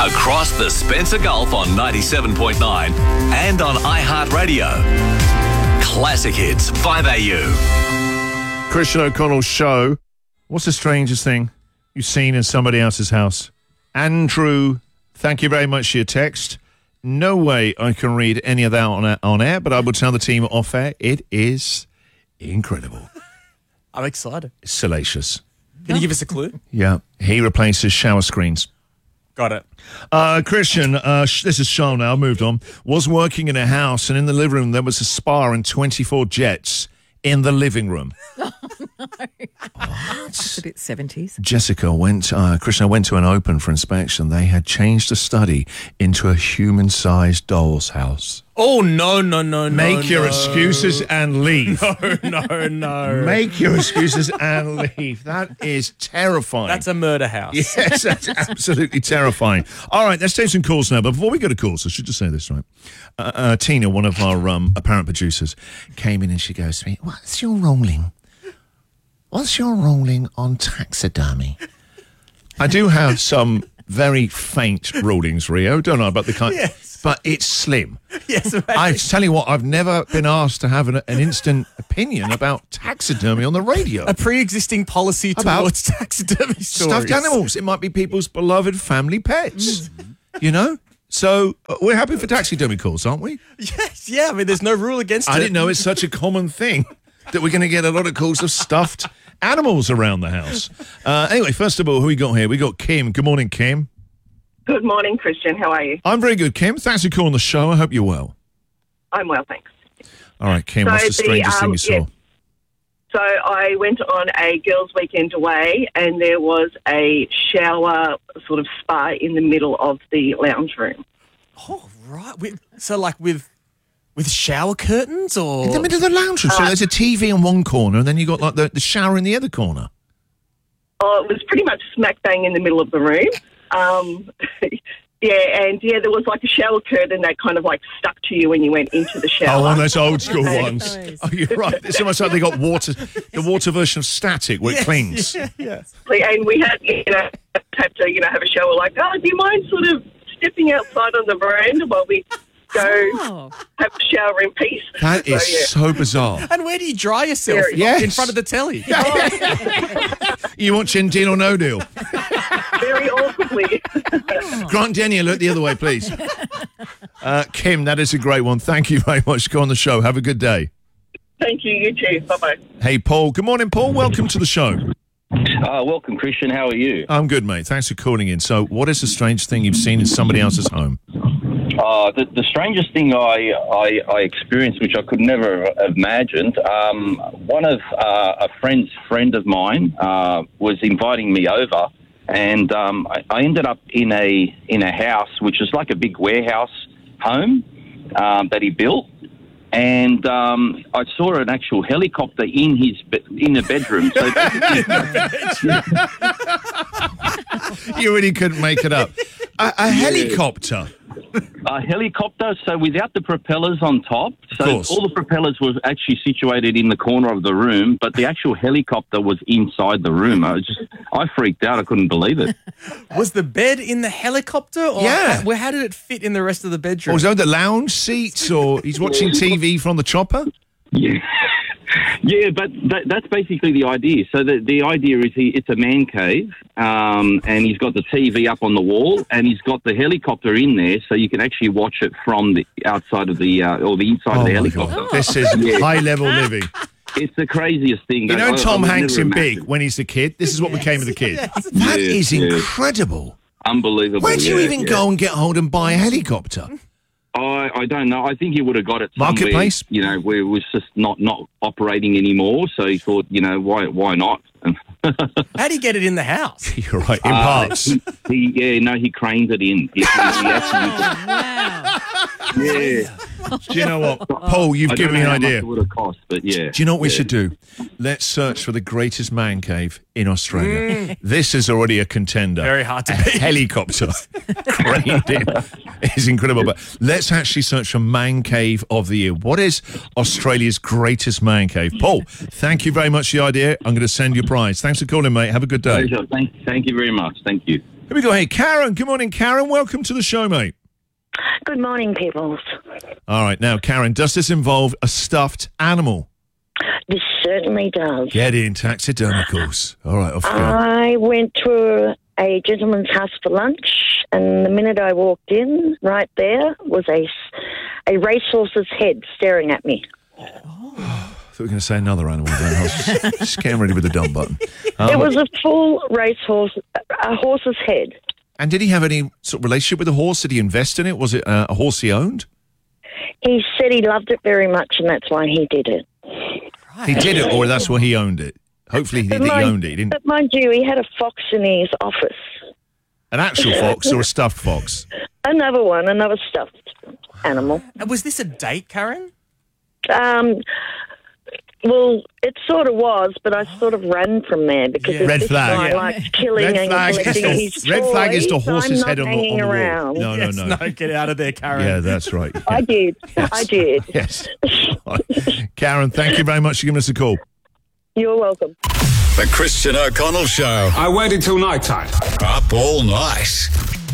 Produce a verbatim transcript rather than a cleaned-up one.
Across the Spencer Gulf on ninety-seven point nine and on iHeartRadio. Classic Hits five A U. Christian O'Connell's show. What's the strangest thing you've seen in somebody else's house? Andrew, thank you very much for your text. No way I can read any of that on, on air, but I will tell the team off air. It is incredible. I'm excited. It's salacious. Can you give us a clue? Yeah. He replaces shower screens. Got it. Uh, Christian, uh, sh- this is Charles now, I've moved on, was working in a house, and in the living room there was a spa and twenty-four jets in the living room. Oh, no. That's a bit seventies. Jessica went, uh, Christian went to an open for inspection. They had changed the study into a human-sized doll's house. Oh, no, no, no, no. Make your no. excuses and leave. No, no, no. Make your excuses and leave. That is terrifying. That's a murder house. Yes, that's absolutely terrifying. All right, let's take some calls now. But before we go to calls, I should just say this, right? Uh, uh, Tina, one of our um, apparent producers, came in and she goes to me, what's your ruling? What's your ruling on taxidermy? I do have some very faint rulings, Rio, don't I? About the kind, Yes. But it's slim. Yes, I tell you what, I've never been asked to have an, an instant opinion about taxidermy on the radio. A pre-existing policy About towards taxidermy stories. Stuffed animals. It might be people's beloved family pets. You know? So uh, we're happy for taxidermy calls, aren't we? Yes, yeah. I mean, there's no rule against I it. didn't know it's such a common thing that we're going to get a lot of calls of stuffed animals around the house. Uh, anyway, first of all, who we got here? We got Kim. Good morning, Kim. Good morning, Christian. How are you? I'm very good, Kim. Thanks for calling the show. I hope you're well. I'm well, thanks. All right, Kim, So what's the the, strangest thing um, you saw? yeah. So I went on a girls' weekend away, and there was a shower sort of spa in the middle of the lounge room. Oh, right. With, so, like, with with shower curtains or... In the middle of the lounge room. So Uh, there's a T V in one corner, and then you got like the, the shower in the other corner. Oh, it was pretty much smack bang in the middle of the room. Um, yeah, and yeah, there was like a shower curtain that kind of like stuck to you when you went into the shower. Oh, one of those old school Okay. ones. Those. Oh, you're right. It's almost like they got water, the water version of Static where it clings. Yeah, yeah. And we had, you know, had to, you know, have a shower like, oh, do you mind sort of stepping outside on the veranda while we go Oh. have a shower in peace? That is So, yeah. so bizarre. And where do you dry yourself? There- Yes. In front of the telly. You watching Deal or No Deal? Very awkwardly. Grant Denny, look the other way, please. Uh, Kim, that is a great one. Thank you very much for going on the show. Have a good day. Thank you, you too. Bye-bye. Hey, Paul. Good morning, Paul. Welcome to the show. Uh, welcome, Christian. How are you? I'm good, mate. Thanks for calling in. So, what is the strange thing you've seen in somebody else's home? Uh, the, the strangest thing I, I, I experienced, which I could never have imagined, um, one of uh, a friend's friend of mine uh, was inviting me over, and um, I, I ended up in a in a house which is like a big warehouse home um, that he built. And um, I saw an actual helicopter in his be- in the bedroom. So You really couldn't make it up. A, a helicopter. a helicopter, so without the propellers on top. So course. all the propellers were actually situated in the corner of the room, but the actual helicopter was inside the room. I was just, I freaked out. I couldn't believe it. Was the bed in the helicopter? Or Yeah. How, where, how did it fit in the rest of the bedroom? Or was that the lounge seats? Or he's watching T V from the chopper? Yeah. Yeah, but that, that's basically the idea. So the, the idea is he, it's a man cave, um, and he's got the T V up on the wall, and he's got the helicopter in there, so you can actually watch it from the outside of the uh, or the inside Oh, of the my helicopter. God. This is Yeah. high-level living. It's the craziest thing. You know I- I Tom would Hanks never in Big, imagine. when he's the kid? This is what became of the kid. That Yes, is yes. incredible. Unbelievable. Where do you yeah, even yeah. go and get hold and buy a helicopter? I, I don't know. I think he would have got it somewhere, Marketplace? you know, where it was just not, not operating anymore. So he thought, you know, why why not? How do you get it in the house? You're right, in Uh, parts. he, he, yeah, no, he cranes it in. He, he actually, Wow. yeah. Do you know what? Paul, you've I given don't me know an how idea. much it would have cost, but yeah. Do you know what we yeah. should do? Let's search for the greatest man cave in Australia. This is already a contender. Very hard to a beat. helicopter craned in is incredible. But let's actually search for man cave of the year. What is Australia's greatest man cave? Paul, thank you very much for the idea. I'm going to send you a prize. Thanks for calling, mate. Have a good day. Pleasure. Thank, thank you very much. Thank you. Here we go. Hey, Karen. Good morning, Karen. Welcome to the show, mate. Good morning, peoples. All right. Now, Karen, does this involve a stuffed animal? This certainly does. Get in. Taxidermicals. All right. Off you go. I went to a gentleman's house for lunch, and the minute I walked in, right there was a, a racehorse's head staring at me. I thought we were going to say another animal. Then. I was just, just getting ready with the dumb button. Um, It was a full racehorse, a horse's head. and did he have any sort of relationship with the horse? Did he invest in it? Was it uh, a horse he owned? He said he loved it very much, and that's why he did it. He did it, or that's why he owned it. Hopefully, he, But he mind, owned it. He didn't. but mind you, he had a fox in his office. An actual fox or a stuffed fox? Another one, another stuffed animal. And was this a date, Karen? Um, well, it sort of was, but I sort of ran from there because Yeah. if Red this flag. guy Yeah. likes killing Red and flag, is collecting the, his red flag is the toys, horse's I'm head not on the, on hanging the wall. around. No, yes, no, no. Get out of there, Karen. Yeah, that's right. I did. I did. Yes. Karen, thank you very much for giving us a call. You're welcome. The Christian O'Connell Show. I waited till night time. Up all night.